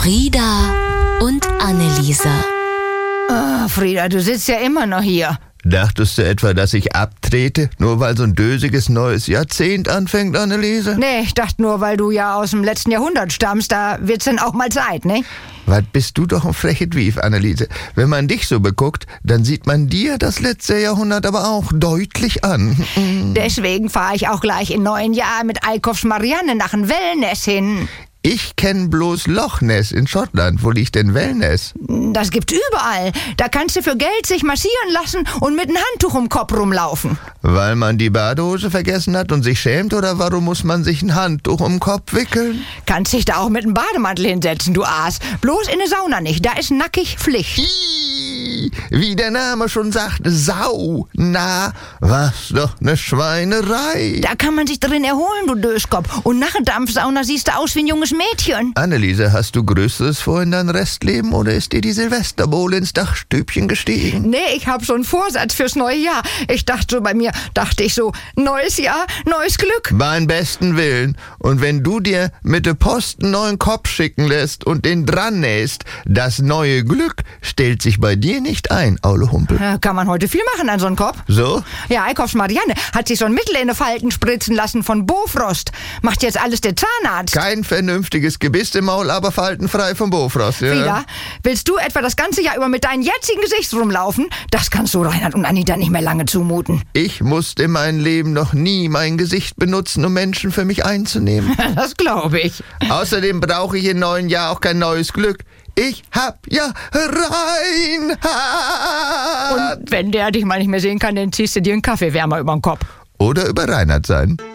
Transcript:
Frieda und Anneliese. Ah, Frieda, du sitzt ja immer noch hier. Dachtest du etwa, dass ich abtrete, nur weil so ein dösiges neues Jahrzehnt anfängt, Anneliese? Nee, ich dachte nur, weil du ja aus dem letzten Jahrhundert stammst, da wird's dann auch mal Zeit, ne? Was bist du doch ein freches Wief, Anneliese. Wenn man dich so beguckt, dann sieht man dir das letzte Jahrhundert aber auch deutlich an. Deswegen fahre ich auch gleich im neuen Jahr mit Eickhoffs Marianne nach dem Wellness hin. Ich kenne bloß Loch Ness in Schottland. Wo liegt denn Wellness? Das gibt's überall. Da kannst du für Geld sich massieren lassen und mit einem Handtuch um Kopf rumlaufen. Weil man die Badehose vergessen hat und sich schämt, oder warum muss man sich ein Handtuch um den Kopf wickeln? Kannst dich da auch mit einem Bademantel hinsetzen, du Aas. Bloß in eine Sauna nicht, da ist nackig Pflicht. Wie der Name schon sagt, Sau. Na, was doch ne Schweinerei. Da kann man sich drin erholen, du Döskopf. Und nach der Dampfsauna siehst du aus wie ein junges Mädchen. Anneliese, hast du Größeres vor in dein Restleben oder ist dir die Silvesterbowle ins Dachstübchen gestiegen? Nee, ich hab so einen Vorsatz fürs neue Jahr. Dachte ich so, neues Jahr, neues Glück. Beim besten Willen. Und wenn du dir mit der Post einen neuen Kopf schicken lässt und den dran nähst, das neue Glück stellt sich bei dir nicht ein, Aule Humpel. Kann man heute viel machen an so einen Kopf. So? Ja, Eickhoffs Marianne hat sich so ein Mittel in die Falten spritzen lassen von Bofrost. Macht jetzt alles der Zahnarzt. Kein vernünftiges Gebiss im Maul, aber faltenfrei vom Bofrost, ja? Frieda, willst du etwa das ganze Jahr über mit deinem jetzigen Gesicht rumlaufen? Das kannst du Reinhard und Anita nicht mehr lange zumuten. Ich musste in meinem Leben noch nie mein Gesicht benutzen, um Menschen für mich einzunehmen. Das glaube ich. Außerdem brauche ich im neuen Jahr auch kein neues Glück. Ich hab ja Reinhard. Und wenn der dich mal nicht mehr sehen kann, dann ziehst du dir einen Kaffeewärmer über den Kopf. Oder über Reinhard sein.